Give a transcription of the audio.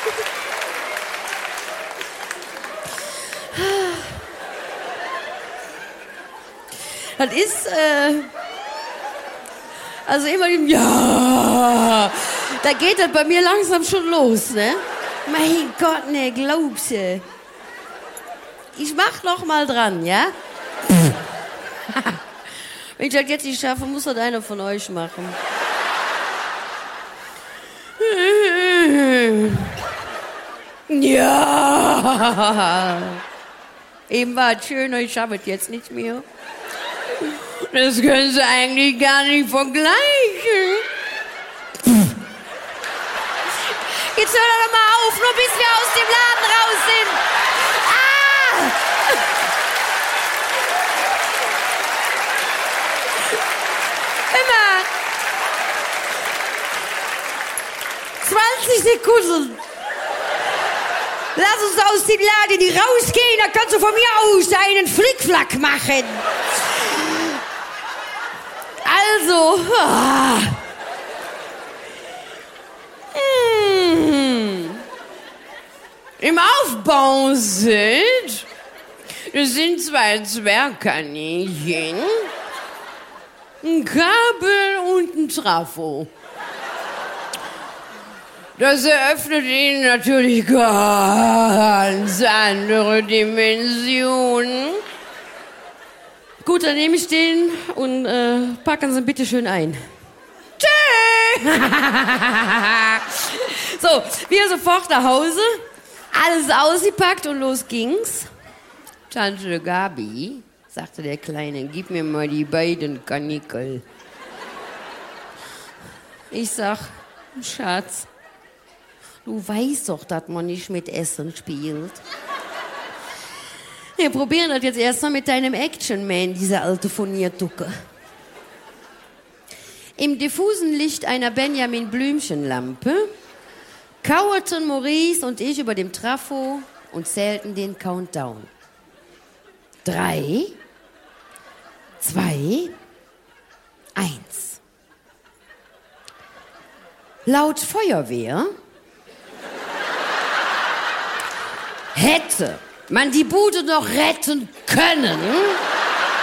Das ist, also immer dem Ja, da geht das bei mir langsam schon los, ne? Mein Gott, ne, glaubst du? Ich mach noch mal dran, ja? Wenn ich das jetzt nicht schaffe, muss das einer von euch machen. Ja. Eben war es schön, ich schaffe es jetzt nicht mehr. Das können Sie eigentlich gar nicht vergleichen. Jetzt hör doch mal auf, nur bis wir aus dem Laden raus sind. Ah! Immer. 20 Sekunden. Lass uns aus dem Laden nicht rausgehen, dann kannst du von mir aus einen Flickflack machen. Also, im Aufbau sind zwei Zwergkaninchen, ein Kabel und ein Trafo. Das eröffnet ihnen natürlich ganz andere Dimensionen. Gut, dann nehme ich den und packen Sie bitte schön ein. Tschüss! So, wir sofort nach Hause, alles ausgepackt und los ging's. Tante Gabi, sagte der Kleine, gib mir mal die beiden Kanickel. Ich sag, Schatz, du weißt doch, dass man nicht mit Essen spielt. Wir probieren das jetzt erstmal mit deinem Action-Man, diese alte Furniertucke. Im diffusen Licht einer Benjamin-Blümchen-Lampe kauerten Maurice und ich über dem Trafo und zählten den Countdown. 3, 2, 1. Laut Feuerwehr hätte man die Bude noch retten können,